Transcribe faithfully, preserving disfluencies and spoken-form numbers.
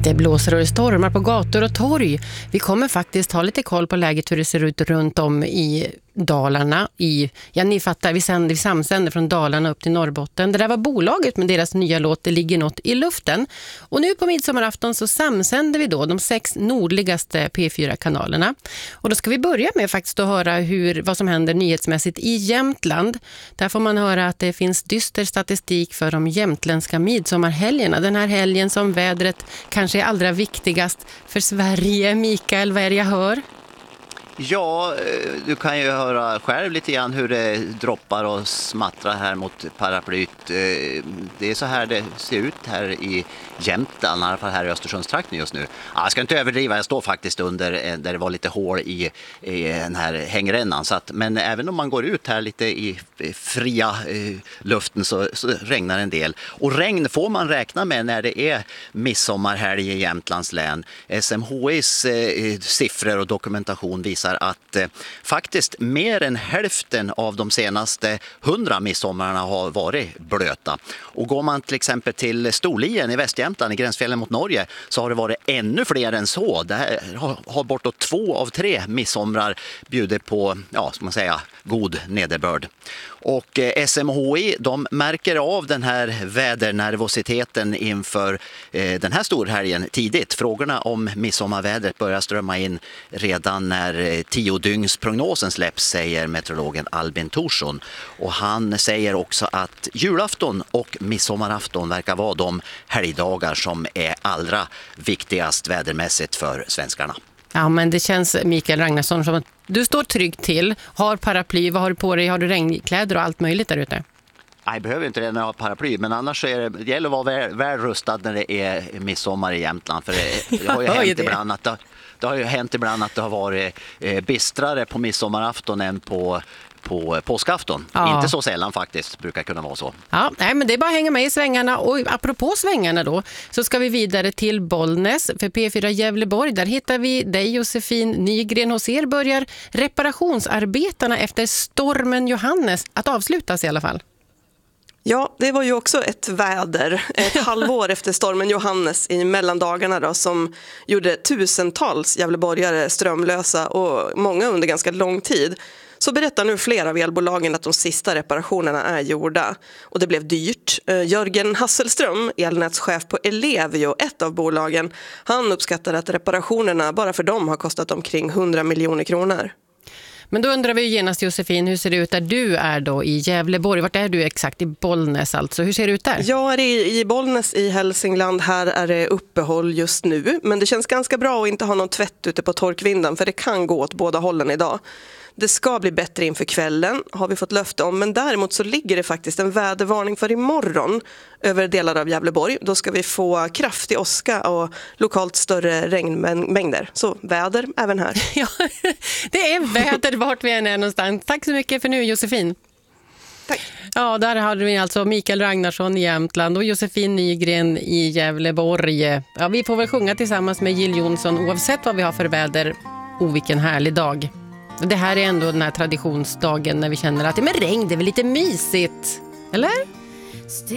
Det blåser och det stormar på gator och torg. Vi kommer faktiskt ha lite koll på läget hur det ser ut runt om i Dalarna. I, ja, ni fattar, vi, sänder, vi samsänder från Dalarna upp till Norrbotten. Det där var bolaget med deras nya låt Det ligger något i luften. Och nu på midsommarafton så samsänder vi då de sex nordligaste P fyra-kanalerna. Och då ska vi börja med faktiskt att höra hur, vad som händer nyhetsmässigt i Jämtland. Där får man höra att det finns dyster statistik för de jämtländska midsommarhelgerna. Den här helgen som vädret kanske är allra viktigast för Sverige. Mikael, vad är det jag hör? Ja, du kan ju höra själv lite grann hur det droppar och smattrar här mot paraplyt. Det är så här det ser ut här i Jämtland, i alla fall här i Östersundstrakten just nu. Jag ska inte överdriva, jag står faktiskt under där det var lite hål i, i den här hängrännan. Så att, men även om man går ut här lite i fria eh, luften så, så regnar en del. Och regn får man räkna med när det är midsommarhelg i Jämtlands län. S M H I:s eh, siffror och dokumentation visar att eh, faktiskt mer än hälften av de senaste hundra midsommarna har varit blöta. Och går man till exempel till Storlien i Västjämtland i gränsfjällen mot Norge så har det varit ännu fler än så. Det här har, har bortåt två av tre midsomrar bjuder på, ja, ska man säga, god nederbörd. Och eh, S M H I, de märker av den här vädernervositeten inför eh, den här storhelgen tidigt. Frågorna om midsommarvädret börjar strömma in redan när eh, tiodygnsprognosen släpps, säger meteorologen Albin Thorsson. Och han säger också att julafton och midsommarafton verkar vara de helgdagar som är allra viktigast vädermässigt för svenskarna. Ja, men det känns, Mikael Ragnarsson, som att du står tryggt till, har paraply, vad har du på dig? Har du regnkläder och allt möjligt där ute? Jag behöver inte det när jag har paraply, men annars är det, det gäller att vara väl, väl rustad när det är midsommar i Jämtland. För det, det har ju hänt ibland att det, det har ju hänt ibland att det har varit eh, bistrare på midsommarafton än på på påskafton. Ja. Inte så sällan faktiskt, brukar kunna vara så. Ja, nej, men det är bara att hänga med i svängarna. Och apropå svängarna då, så ska vi vidare till Bollnäs. För P fyra Gävleborg, där hittar vi dig, Josefin Nygren. Hos er börjar reparationsarbetarna efter stormen Johannes att avslutas i alla fall. Ja, det var ju också ett väder, ett halvår efter stormen Johannes i mellandagarna då, som gjorde tusentals gävleborgare strömlösa och många under ganska lång tid. Så berättar nu flera av elbolagen att de sista reparationerna är gjorda. Och det blev dyrt. Jörgen Hasselström, elnätschef på Ellevio, ett av bolagen, han uppskattar att reparationerna bara för dem har kostat omkring hundra miljoner kronor. Men då undrar vi genast, Josefin, hur ser det ut där du är då i Gävleborg? Vart är du exakt? I Bollnäs alltså. Hur ser det ut där? Jag är i Bollnäs i Hälsingland. Här är det uppehåll just nu. Men det känns ganska bra att inte ha någon tvätt ute på torkvinden, för det kan gå åt båda hållen idag. Det ska bli bättre inför kvällen, har vi fått löfte om. Men däremot så ligger det faktiskt en vädervarning för imorgon över delar av Gävleborg. Då ska vi få kraftig åska och lokalt större regnmängder. Så väder även här. Ja, det är väder vart vi än är någonstans. Tack så mycket för nu, Josefin. Tack. Ja, där hade vi alltså Mikael Ragnarsson i Jämtland och Josefin Nygren i Gävleborg. Ja, vi får väl sjunga tillsammans med Jill Johnson oavsett vad vi har för väder. Och vilken härlig dag. Det här är ändå den här traditionsdagen när vi känner att men regn, det är väl lite mysigt, eller?